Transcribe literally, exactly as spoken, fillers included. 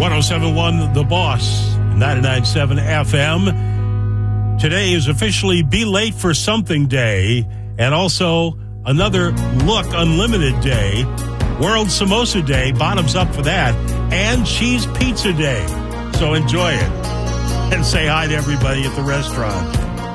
one oh seven point one The Boss, ninety-nine point seven F M. Today is officially Be Late for Something Day, and also another Look Unlimited Day, World Samosa Day, bottoms up for that, and Cheese Pizza Day. So enjoy it. And say hi to everybody at the restaurant.